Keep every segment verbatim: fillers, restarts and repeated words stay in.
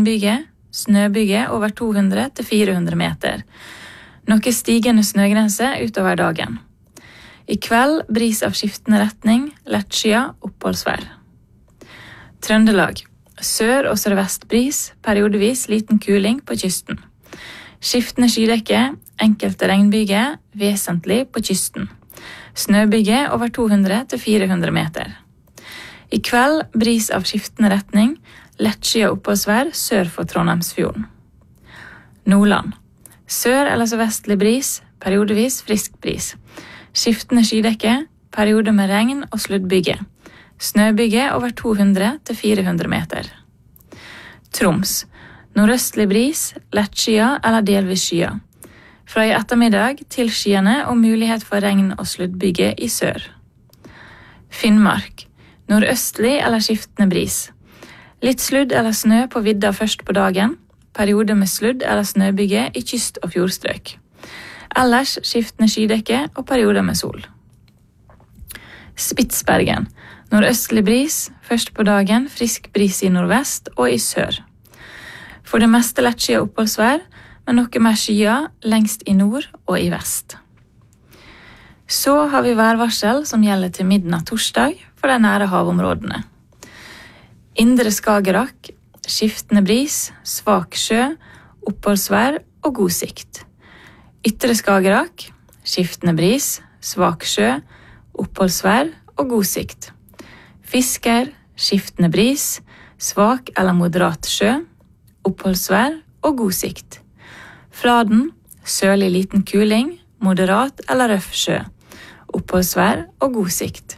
regnbyge, snøbyge over to hundre til fire hundre meter. Noe stigende snøgrense utover dagen. I kveld bris av skiftende retning, lettskyet, oppholdsvær. Trøndelag. Sør- og sørvest bris, periodevis liten kuling på kysten. Skiftende skydekke, enkelte regnbyge, vesentlig på kysten. Snøbyge over to hundre til fire hundre meter. I kveld bris av skiftende retning, lettskyet oppholdsvær sør for Trondheimsfjorden. Nordland. Sør- eller sørvestlig bris, periodevis frisk bris. Skiftende skydekke, periode med regn og sluddbyge. Snøbyge over to hundre til fire hundre meter. Troms. Nordøstlig bris, lettskyet eller delvis skyet. Fra i ettermiddag til skyene og mulighet for regn og sluddbyge i sør. Finnmark. Nordøstlig eller skiftende bris. Litt sludd eller snø på vidda først på dagen. Periode med sludd eller snøbyge i kyst- og fjordstrøk. Ellers skiftende skydekke og perioder med sol. Spitsbergen. Nordøstlig bris, først på dagen frisk bris i nordvest og i sør. For det meste lettskyet oppholdsvær, men noe mer skyer lengst i nord og i vest. Så har vi værvarsel som gjelder til midnatt torsdag for de nære havområdene. Indre Skagerrak, skiftende bris, svak sjø, oppholdsvær og god sikt. Ytre Skagerrak, skiftende bris, svak sjø, oppholdsvær og god sikt. Fisker, skiftende bris, svak eller moderat sjø, oppholdsvær og god sikt. Fladen, sørlig liten kuling, moderat eller røff sjø, oppholdsvær og god sikt.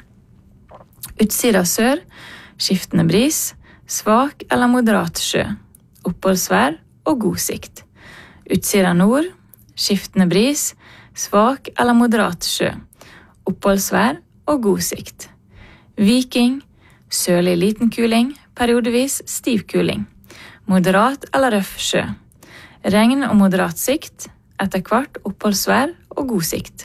Utsida sør, skiftende bris, svak eller moderat sjø, oppholdsvær og god sikt. Utsida nord, skiftende bris, svak eller moderat sjø, oppholdsvær og god sikt. Viking, sørlig liten kuling, periodevis stiv kuling, moderat eller røff sjø. Regn og moderat sikt, etter hvert oppholdsvær og god sikt.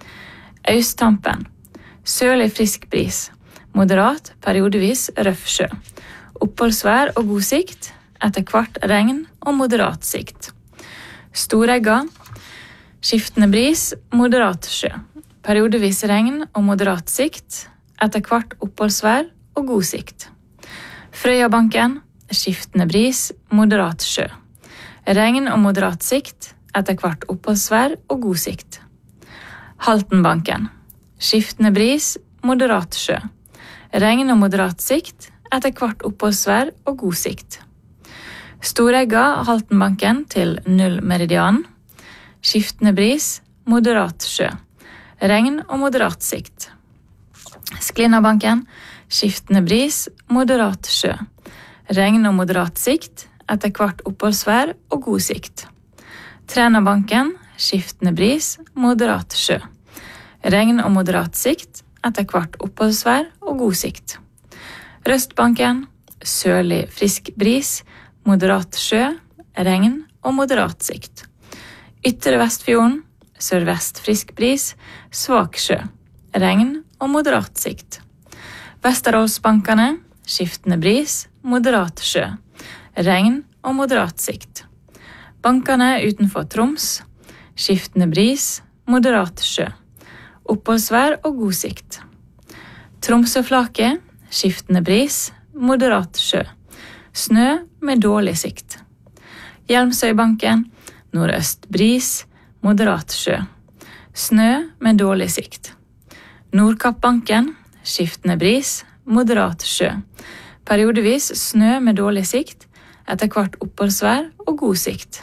Østtampen, sørlig frisk bris, moderat, periodevis røff sjø. Oppholdsvær og god sikt, etter hvert regn og moderat sikt. Storegga, skiftende bris, moderat sjø. Periodevis regn og moderat sikt, etter hvert oppholdsvær og god sikt. Frøyabanken, skiftende bris, moderat sjø. Regn og moderat sikt, etter hvert oppholdsvær og god sikt. Haltenbanken, skiftende bris, moderat sjø. Regn og moderat sikt, etter hvert oppholdsvær og god sikt. Storegga Haltenbanken til null meridian. Skiftende bris, moderat sjø. Regn og moderat sikt. Sklinnabanken, skiftende bris, moderat sjø. Regn og moderat sikt, etter hvert oppholdsvær og god sikt. Trænabanken, skiftende bris, moderat sjø. Regn og moderat sikt, etter hvert oppholdsvær og god sikt. Røstbanken, sørlig frisk bris, moderat sjø, regn og moderat sikt. Ytre Vestfjorden, sørvest frisk bris, svak sjø, regn og moderat sikt. Vesterålsbankene, skiftende bris, moderat sjø, regn og moderat sikt. Bankene utenfor Troms, skiftende bris, moderat sjø, oppholdsvær og god sikt. Tromsøflaket, skiftende bris, moderat sjø, snø med dårlig sikt. Hjelmsøybanken, nordøst bris, moderat sjø, snø med dårlig sikt. Nordkappbanken, skiftende bris, moderat sjø, periodevis snø med dårlig sikt, etter hvert oppholdsvær og god sikt.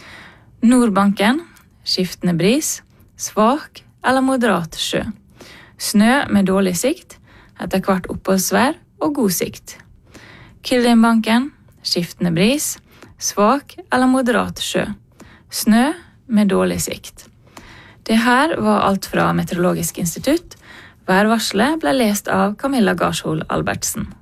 Nordbanken, skiftende bris, svak eller moderat sjø, snø med dårlig sikt, etter hvert oppholdsvær og god sikt. Kildinbanken, skiftende bris, svak eller moderat sjø, snø med dårlig sikt. Det her var alt fra Meteorologisk institutt. Værvarselet ble lest av Camilla Garshol Albertsen.